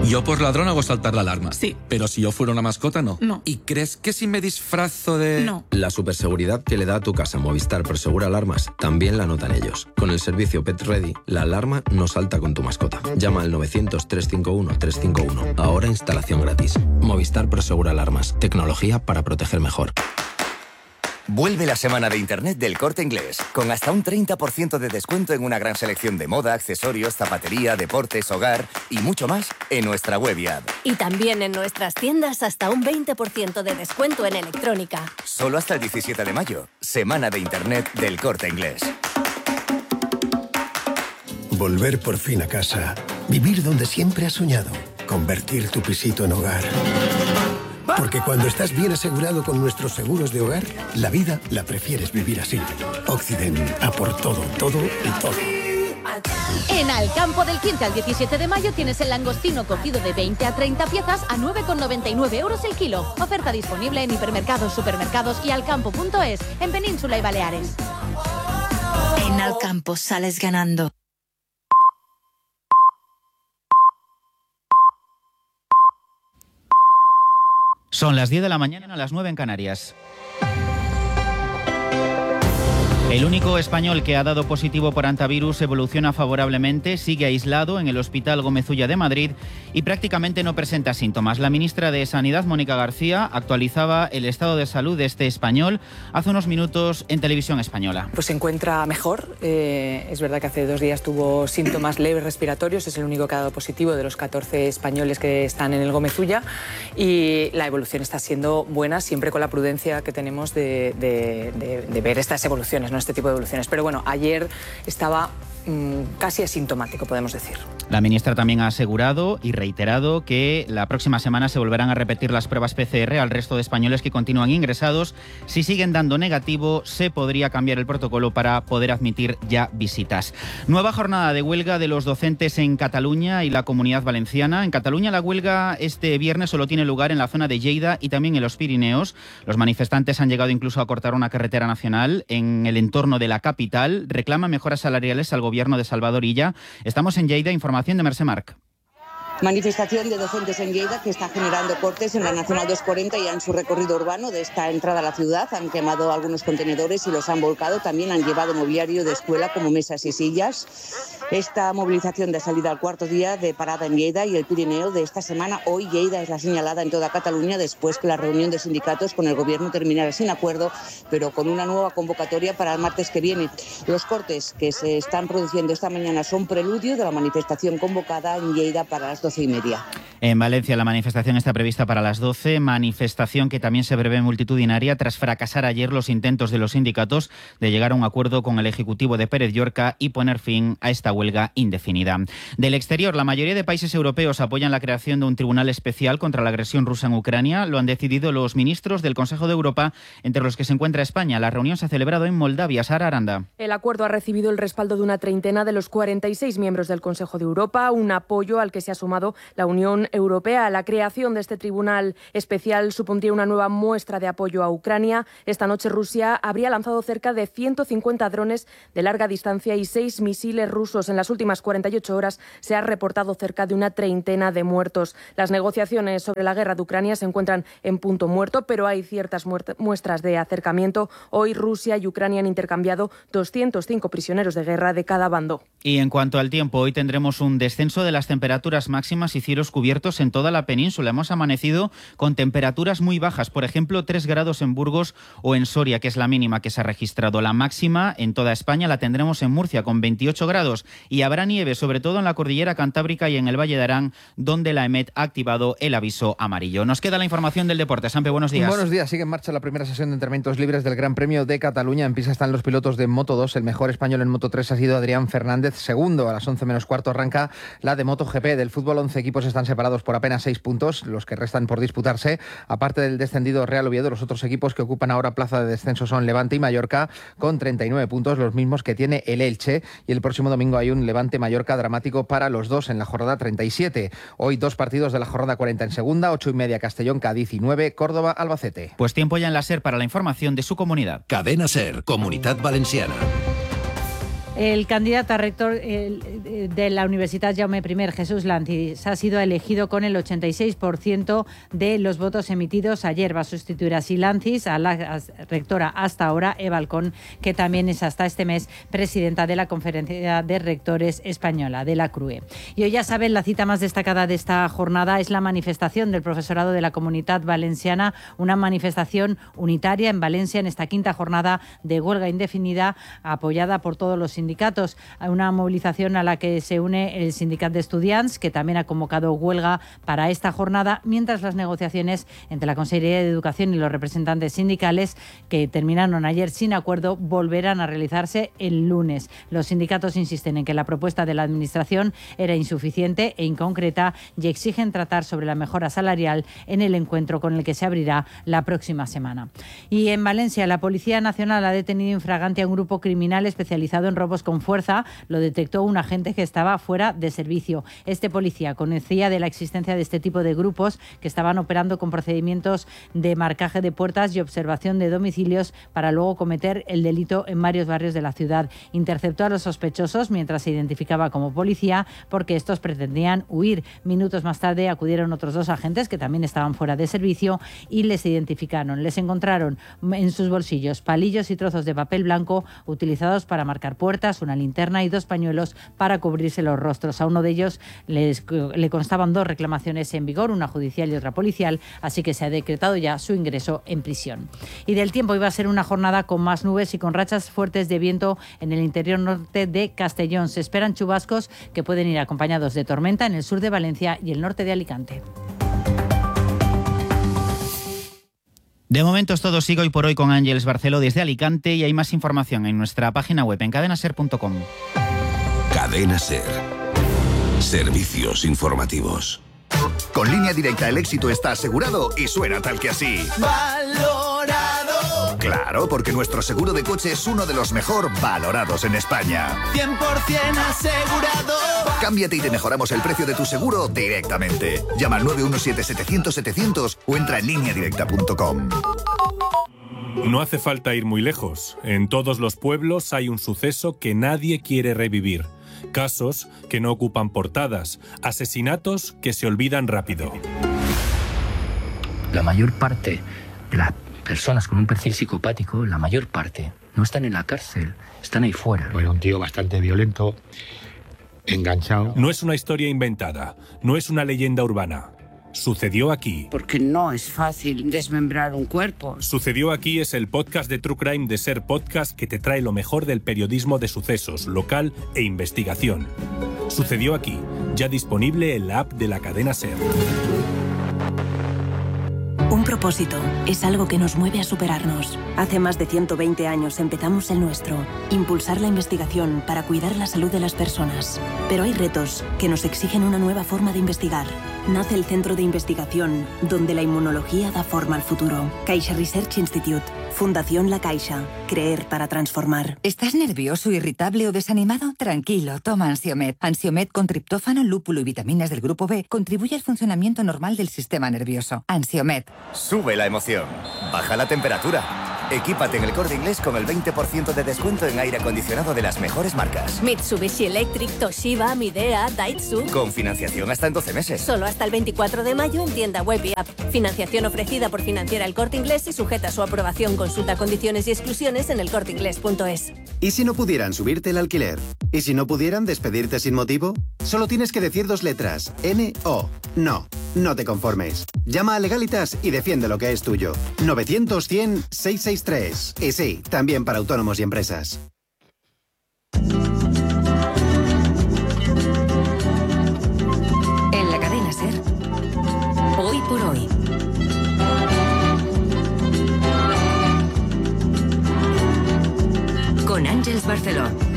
Yo por ladrón hago saltar la alarma. Sí. Pero si yo fuera una mascota, no. No. ¿Y crees que si me disfrazo de...? No. La superseguridad que le da a tu casa Movistar Prosegura Alarmas también la notan ellos. Con el servicio Pet Ready, la alarma no salta con tu mascota. Llama al 900-351-351. Ahora instalación gratis. Movistar Prosegura Alarmas. Tecnología para proteger mejor. Vuelve la semana de Internet del Corte Inglés, con hasta un 30% de descuento en una gran selección de moda, accesorios, zapatería, deportes, hogar y mucho más en nuestra web y app. Y también en nuestras tiendas hasta un 20% de descuento en electrónica. Solo hasta el 17 de mayo, semana de Internet del Corte Inglés. Volver por fin a casa, vivir donde siempre has soñado, convertir tu pisito en hogar. Porque cuando estás bien asegurado con nuestros seguros de hogar, la vida la prefieres vivir así. Occident, a por todo, todo y todo. En Alcampo del 15 al 17 de mayo tienes el langostino cocido de 20 a 30 piezas a 9,99 euros el kilo. Oferta disponible en hipermercados, supermercados y alcampo.es, en Península y Baleares. En Alcampo sales ganando. Son las 10 de la mañana, a las 9 en Canarias. El único español que ha dado positivo por hantavirus evoluciona favorablemente, sigue aislado en el Hospital Gómez Ulla de Madrid y prácticamente no presenta síntomas. La ministra de Sanidad, Mónica García, actualizaba el estado de salud de este español hace unos minutos en Televisión Española. Pues se encuentra mejor. Es verdad que hace 2 días tuvo síntomas leves respiratorios, es el único que ha dado positivo de los 14 españoles que están en el Gómez Ulla, y la evolución está siendo buena, siempre con la prudencia que tenemos de ver estas evoluciones, ¿no? Este tipo de evoluciones. Pero bueno, ayer estaba casi asintomático, podemos decir. La ministra también ha asegurado y reiterado que la próxima semana se volverán a repetir las pruebas PCR al resto de españoles que continúan ingresados. Si siguen dando negativo, se podría cambiar el protocolo para poder admitir ya visitas. Nueva jornada de huelga de los docentes en Cataluña y la Comunidad Valenciana. En Cataluña la huelga este viernes solo tiene lugar en la zona de Lleida y también en los Pirineos. Los manifestantes han llegado incluso a cortar una carretera nacional en el entorno de la capital. Reclaman mejoras salariales al gobierno de Salvador Illa. Estamos en Lleida, información de Mercè Marc. Manifestación de docentes en Lleida que está generando cortes en la Nacional 240 y en su recorrido urbano de esta entrada a la ciudad. Han quemado algunos contenedores y los han volcado. También han llevado mobiliario de escuela como mesas y sillas. Esta movilización de salida al cuarto día de parada en Lleida y el Pirineo de esta semana. Hoy Lleida es la señalada en toda Cataluña después que la reunión de sindicatos con el gobierno terminara sin acuerdo, pero con una nueva convocatoria para el martes que viene. Los cortes que se están produciendo esta mañana son preludio de la manifestación convocada en Lleida para las 12:30. En Valencia la manifestación está prevista para las 12, manifestación que también se prevé multitudinaria tras fracasar ayer los intentos de los sindicatos de llegar a un acuerdo con el Ejecutivo de Pérez Llorca y poner fin a esta huelga indefinida. Del exterior, la mayoría de países europeos apoyan la creación de un tribunal especial contra la agresión rusa en Ucrania. Lo han decidido los ministros del Consejo de Europa, entre los que se encuentra España. La reunión se ha celebrado en Moldavia. Sara Aranda. El acuerdo ha recibido el respaldo de una treintena de los 46 miembros del Consejo de Europa, un apoyo al que se ha sumado la Unión Europea. La creación de este tribunal especial supondría una nueva muestra de apoyo a Ucrania. Esta noche Rusia habría lanzado cerca de 150 drones de larga distancia y 6 misiles rusos. En las últimas 48 horas se ha reportado cerca de una treintena de muertos. Las negociaciones sobre la guerra de Ucrania se encuentran en punto muerto, pero hay ciertas muestras de acercamiento. Hoy Rusia y Ucrania han intercambiado 205 prisioneros de guerra de cada bando. Y en cuanto al tiempo, hoy tendremos un descenso de las temperaturas máximas y cielos cubiertos en toda la península. Hemos amanecido con temperaturas muy bajas, por ejemplo 3 grados en Burgos o en Soria, que es la mínima que se ha registrado. La máxima en toda España la tendremos en Murcia con 28 grados y habrá nieve, sobre todo en la cordillera cantábrica y en el Valle de Arán, donde la EMET ha activado el aviso amarillo. Nos queda la información del deporte. Sampe, buenos días. Buenos días. Sigue en marcha la primera sesión de entrenamientos libres del Gran Premio de Cataluña. En pista están los pilotos de Moto2. El mejor español en Moto3 ha sido Adrián Fernández. Segundo, a las 11 menos cuarto arranca la de MotoGP. Del fútbol, 11 equipos están separados por apenas 6 puntos, los que restan por disputarse. Aparte del descendido Real Oviedo, los otros equipos que ocupan ahora plaza de descenso son Levante y Mallorca, con 39 puntos, los mismos que tiene el Elche. Y el próximo domingo hay un Levante-Mallorca dramático para los dos en la jornada 37. Hoy 2 partidos de la jornada 40 en segunda, 8:30 Castellón, Cádiz y 9 Córdoba, Albacete. Pues tiempo ya en la SER para la información de su comunidad. Cadena SER, Comunitat Valenciana. El candidato a rector de la Universitat Jaume I, Jesús Lancis, ha sido elegido con el 86% de los votos emitidos ayer. Va a sustituir así Lancis a la rectora hasta ahora, Eva Alcón, que también es hasta este mes presidenta de la Conferencia de Rectores Española, de la CRUE. Y hoy ya saben, la cita más destacada de esta jornada es la manifestación del profesorado de la Comunitat Valenciana, una manifestación unitaria en Valencia en esta quinta jornada de huelga indefinida apoyada por todos los sindicatos. Una movilización a la que se une el Sindicat de Estudiants, que también ha convocado huelga para esta jornada, mientras las negociaciones entre la Consellería de Educación y los representantes sindicales, que terminaron ayer sin acuerdo, volverán a realizarse el lunes. Los sindicatos insisten en que la propuesta de la Administración era insuficiente e inconcreta y exigen tratar sobre la mejora salarial en el encuentro con el que se abrirá la próxima semana. Y en Valencia, la Policía Nacional ha detenido in flagrante a un grupo criminal especializado en robos con fuerza. Lo detectó un agente que estaba fuera de servicio. Este policía conocía de la existencia de este tipo de grupos que estaban operando con procedimientos de marcaje de puertas y observación de domicilios para luego cometer el delito en varios barrios de la ciudad. Interceptó a los sospechosos mientras se identificaba como policía, porque estos pretendían huir. Minutos más tarde acudieron otros dos agentes que también estaban fuera de servicio y les identificaron. Les encontraron en sus bolsillos palillos y trozos de papel blanco utilizados para marcar puertas, una linterna y 2 pañuelos para cubrirse los rostros. A uno de ellos le constaban 2 reclamaciones en vigor, una judicial y otra policial, así que se ha decretado ya su ingreso en prisión. Y del tiempo, iba a ser una jornada con más nubes y con rachas fuertes de viento en el interior norte de Castellón. Se esperan chubascos que pueden ir acompañados de tormenta en el sur de Valencia y el norte de Alicante. De momento es todo. Sigo hoy por hoy con Ángeles Barceló desde Alicante, y hay más información en nuestra página web en cadenaser.com. Cadena Ser. Servicios informativos. Con Línea Directa el éxito está asegurado y suena tal que así. ¡Valorado! Claro, porque nuestro seguro de coche es uno de los mejor valorados en España. 100% asegurado. Cámbiate y te mejoramos el precio de tu seguro directamente. Llama al 917-700-700 o entra en lineadirecta.com. No hace falta ir muy lejos. En todos los pueblos hay un suceso que nadie quiere revivir. Casos que no ocupan portadas. Asesinatos que se olvidan rápido. La mayor parte de las personas con un perfil psicopático, la mayor parte, no están en la cárcel, están ahí fuera. Era un tío bastante violento, enganchado. No es una historia inventada, no es una leyenda urbana. Sucedió aquí. Porque no es fácil desmembrar un cuerpo. Sucedió aquí es el podcast de True Crime de Ser Podcast, que te trae lo mejor del periodismo de sucesos, local e investigación. Sucedió aquí, ya disponible en la app de la cadena Ser. Un propósito es algo que nos mueve a superarnos. Hace más de 120 años empezamos el nuestro, impulsar la investigación para cuidar la salud de las personas. Pero hay retos que nos exigen una nueva forma de investigar. Nace el Centro de Investigación, donde la inmunología da forma al futuro. Caixa Research Institute, Fundación La Caixa. Creer para transformar. ¿Estás nervioso, irritable o desanimado? Tranquilo, toma Ansiomed. Ansiomed con triptófano, lúpulo y vitaminas del grupo B contribuye al funcionamiento normal del sistema nervioso. Ansiomed. Sube la emoción. Baja la temperatura. Equípate en el Corte Inglés con el 20% de descuento en aire acondicionado de las mejores marcas. Mitsubishi Electric, Toshiba, Midea, Daitsu. Con financiación hasta en 12 meses. Solo hasta el 24 de mayo en tienda web y app. Financiación ofrecida por Financiera El Corte Inglés y sujeta a su aprobación. Consulta condiciones y exclusiones en elcorteinglés.es. ¿Y si no pudieran subirte el alquiler? ¿Y si no pudieran despedirte sin motivo? Solo tienes que decir 2 letras. N-O. No. No te conformes. Llama a Legalitas y defiende lo que es tuyo. 900-100-663. Y sí, también para autónomos y empresas. En la cadena Ser. Hoy por hoy. Con Ángeles Barceló.